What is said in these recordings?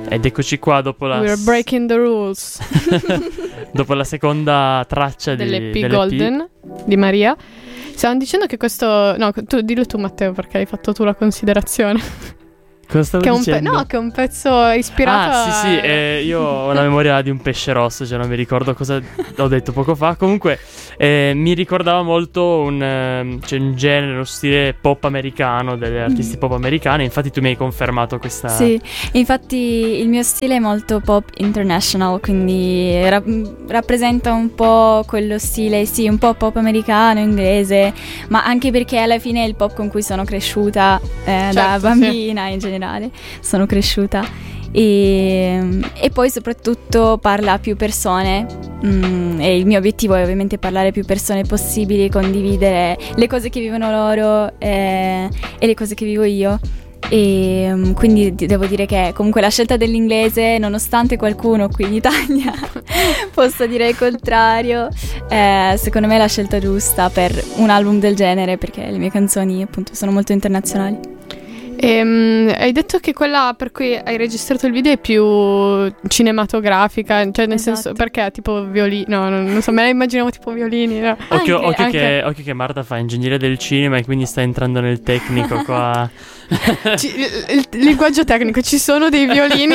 Ed eccoci qua dopo la We're breaking the rules. dopo la seconda traccia dell'EP Golden di Maria. Stiamo dicendo che questo... No, tu dillo tu, Matteo, perché hai fatto tu la considerazione. Cosa stavo dicendo? Che è un pezzo ispirato sì, io ho la memoria di un pesce rosso, cioè non mi ricordo cosa ho detto poco fa. Comunque mi ricordava molto un genere, uno stile pop americano, delle artisti pop americane. Infatti tu mi hai confermato questa... Sì, infatti il mio stile è molto pop international, quindi rappresenta un po' quello stile, sì, un po' pop americano, inglese, ma anche perché alla fine è il pop con cui sono cresciuta da bambina, sì. In generale sono cresciuta e poi soprattutto parla a più persone, e il mio obiettivo è ovviamente parlare a più persone possibili, condividere le cose che vivono loro e le cose che vivo io. E quindi devo dire che comunque la scelta dell'inglese, nonostante qualcuno qui in Italia possa dire il contrario, secondo me è la scelta giusta per un album del genere, perché le mie canzoni appunto sono molto internazionali. Hai detto che quella per cui hai registrato il video è più cinematografica, cioè nel senso, perché tipo violini? No, non so, me la immaginavo tipo violini. No? Occhio che Marta fa ingegneria del cinema e quindi sta entrando nel tecnico qua. Il linguaggio tecnico, ci sono dei violini?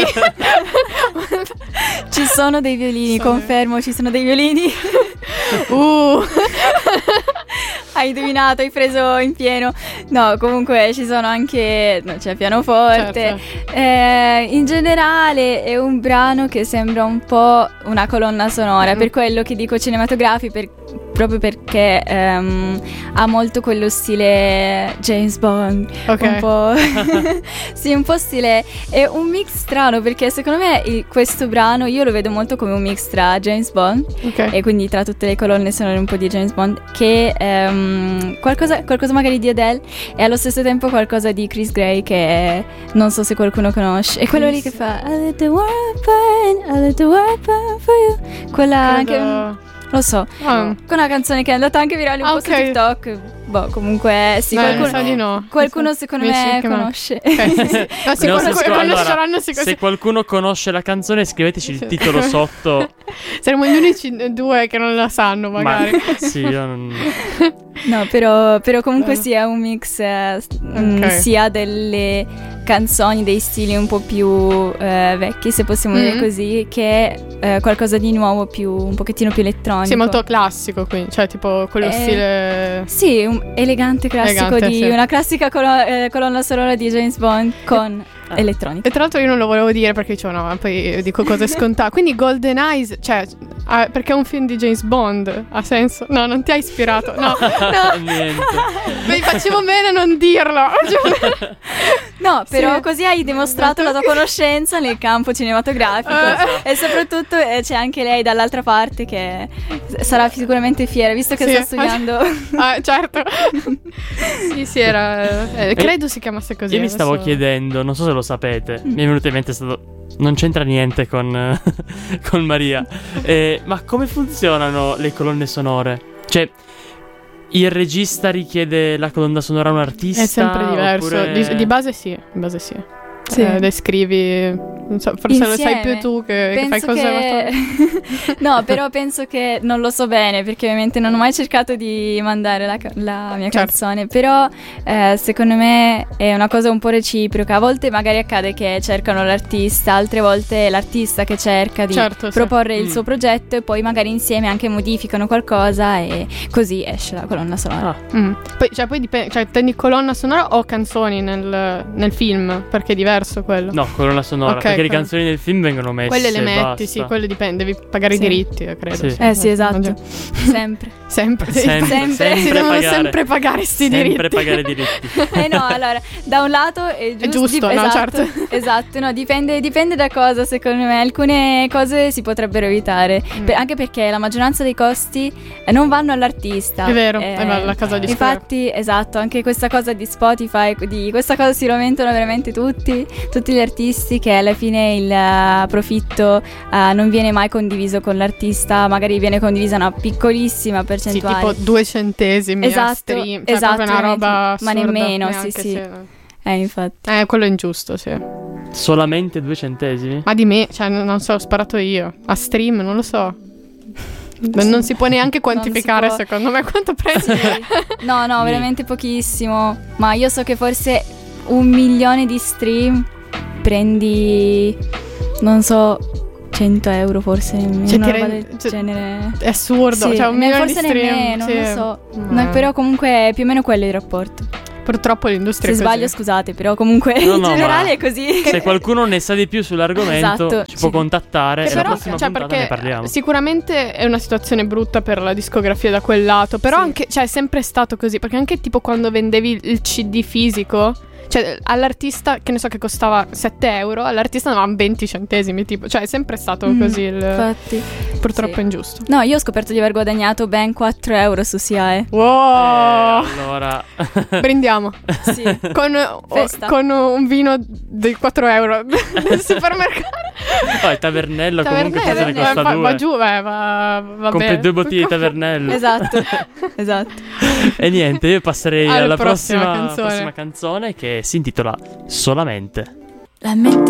Ci sono dei violini, confermo, ci sono dei violini. Hai indovinato, hai preso in pieno. No, comunque ci sono anche, c'è pianoforte. Certo. In generale è un brano che sembra un po' una colonna sonora, per quello che dico cinematografico, proprio perché ha molto quello stile James Bond, un po' sì, un po' stile, è un mix strano, perché secondo me questo brano io lo vedo molto come un mix tra James Bond e quindi tra tutte le colonne sonore un po' di James Bond, che qualcosa magari di Adele e allo stesso tempo qualcosa di Chris Gray, che non so se qualcuno conosce, è quello lì che fa I let the world burn for you, quella che lo so, con una canzone che è andata anche virale un po' su TikTok. Boh, comunque sì, qualcuno secondo me conosce. No, conosceranno se qualcuno conosce la canzone, scriveteci il titolo sotto. Saremo gli unici due che non la sanno, magari. Sì, io non... No, però comunque sì, è un mix sia delle canzoni, dei stili un po' più vecchi, se possiamo dire così, che qualcosa di nuovo, un pochettino più elettronico. Sì, molto classico, quindi, cioè tipo quello stile... Sì, elegante classico, una classica colonna sonora di James Bond con elettronica. E tra l'altro io non lo volevo dire perché dicevo no, poi dico cose scontate. Quindi Golden Eyes, cioè perché è un film di James Bond, ha senso? No, non ti ha ispirato. No. Niente. Beh, facevo bene a non dirlo. No, però così hai dimostrato la tua conoscenza nel campo cinematografico e soprattutto c'è anche lei dall'altra parte che sarà sicuramente fiera, visto che sta studiando. Certo. Sì, era credo si chiamasse così. Io mi stavo chiedendo, non so se lo sapete, mi è venuto in mente, non c'entra niente con Maria, ma come funzionano le colonne sonore? Cioè, il regista richiede la colonna sonora a un artista? È sempre diverso, oppure... di base sì. Sì. Descrivi, non so, forse insieme. Lo sai più tu che fai cose. No, però penso che non lo so bene, perché ovviamente non ho mai cercato di mandare la mia canzone, però secondo me è una cosa un po' reciproca. A volte magari accade che cercano l'artista, altre volte è l'artista che cerca di proporre il suo progetto e poi magari insieme anche modificano qualcosa e così esce la colonna sonora. Poi dipende, cioè intendi colonna sonora o canzoni nel film? Perché è diverso quello. No, colonna sonora, perché le canzoni del film vengono messe. Quelle le metti, basta. Sì, quelle dipende, devi pagare i diritti, credo. Sì, esatto. Sempre devono sempre pagare sti diritti. Sempre pagare i diritti. No, allora, da un lato è giusto, no, certo. Esatto, no, dipende da cosa, secondo me. Alcune cose si potrebbero evitare, anche perché la maggioranza dei costi non vanno all'artista. È vero, la casa di infatti, esatto, anche questa cosa di Spotify, di questa cosa si lamentano veramente tutti gli artisti, che alla fine il profitto non viene mai condiviso con l'artista, magari viene condivisa una piccolissima percentuale. Sì, tipo 2 centesimi a stream, cioè esatto, una roba assurda, ma nemmeno, sì. infatti. Quello è ingiusto, sì. Solamente 2 centesimi? Ma di me, cioè non so, ho sparato io. A stream, non lo so. Non si può neanche quantificare, secondo me, quanto prendi. No, veramente pochissimo. Ma io so che forse 1 milione di stream prendi, non so, 100 euro forse, cioè, una roba del genere. È assurdo, sì, cioè 1 milione di forse stream, nemmeno, sì. non lo so. No, però comunque è più o meno quello il rapporto. Purtroppo l'industria Se è così. sbaglio scusate, però comunque No, in generale ma è così. Se qualcuno ne sa di più sull'argomento, Esatto, ci può contattare, e però, la prossima puntata perché ne parliamo. sicuramente è una situazione brutta per la discografia da quel lato, però anche, cioè, è sempre stato così, perché anche tipo quando vendevi il CD fisico, cioè all'artista, che ne so, che costava 7 euro, all'artista davano 20 centesimi, tipo, cioè è sempre stato così. Infatti. Purtroppo è ingiusto. No, io ho scoperto di aver guadagnato ben 4 euro su SIAE. Wow! Allora Brindiamo. Sì. Con un vino di 4 euro del supermercato. Poi Tavernello comunque cosa ne costa 2? Va giù, va Compri bene. 2 bottiglie di Tavernello. Esatto. E niente, io passerei alla prossima prossima canzone che si intitola Solamente. La mente